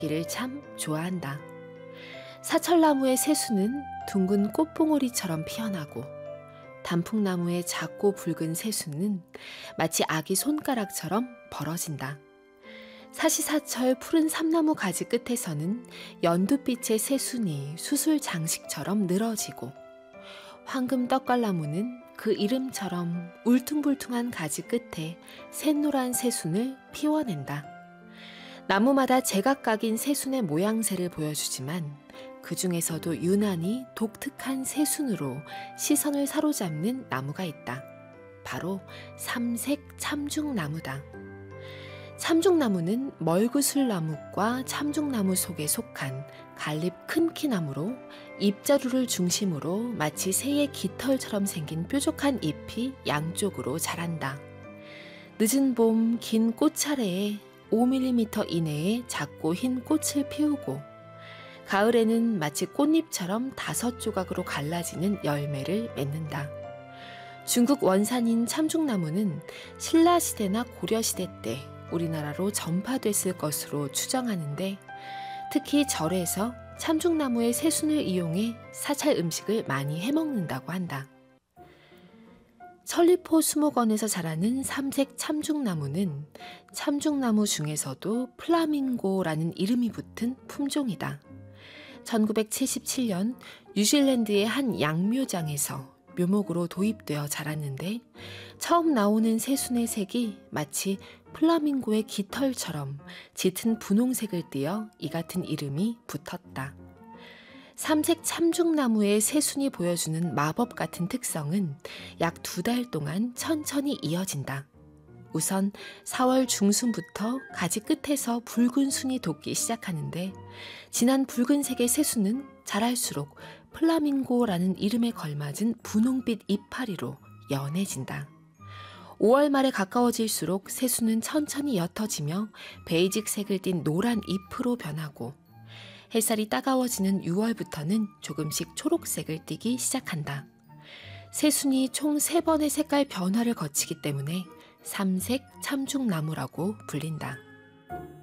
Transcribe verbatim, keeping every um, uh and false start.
이를 참 좋아한다. 사철나무의 새수는 둥근 꽃봉오리처럼 피어나고 단풍나무의 작고 붉은 새수는 마치 아기 손가락처럼 벌어진다. 사시사철 푸른 삼나무 가지 끝에서는 연두빛의 새순이 수술 장식처럼 늘어지고 황금 떡갈나무는 그 이름처럼 울퉁불퉁한 가지 끝에 샛노란 새순을 피워낸다. 나무마다 제각각인 새순의 모양새를 보여주지만 그 중에서도 유난히 독특한 새순으로 시선을 사로잡는 나무가 있다. 바로 삼색 참중나무다. 참중나무는 멀구슬나무과 참중나무 속에 속한 갈립 큰 키나무로 잎자루를 중심으로 마치 새의 깃털처럼 생긴 뾰족한 잎이 양쪽으로 자란다. 늦은 봄 긴 꽃차례에 오 밀리미터 이내에 작고 흰 꽃을 피우고 가을에는 마치 꽃잎처럼 다섯 조각으로 갈라지는 열매를 맺는다. 중국 원산인 참중나무는 신라시대나 고려시대 때 우리나라로 전파됐을 것으로 추정하는데 특히 절에서 참중나무의 새순을 이용해 사찰 음식을 많이 해먹는다고 한다. 천리포 수목원에서 자라는 삼색 참중나무는 참중나무 중에서도 플라밍고라는 이름이 붙은 품종이다. 천구백칠십칠 년 뉴질랜드의 한 양묘장에서 묘목으로 도입되어 자랐는데 처음 나오는 새순의 색이 마치 플라밍고의 깃털처럼 짙은 분홍색을 띠어 이 같은 이름이 붙었다. 삼색 참중나무의 새순이 보여주는 마법 같은 특성은 약 두 달 동안 천천히 이어진다. 우선 사월 중순부터 가지 끝에서 붉은 순이 돋기 시작하는데 진한 붉은색의 새순은 자랄수록 플라밍고라는 이름에 걸맞은 분홍빛 이파리로 연해진다. 오월 말에 가까워질수록 새순은 천천히 옅어지며 베이직색을 띤 노란 잎으로 변하고 햇살이 따가워지는 유월부터는 조금씩 초록색을 띠기 시작한다. 새순이 총 세 번의 색깔 변화를 거치기 때문에 삼색 참중나무라고 불린다.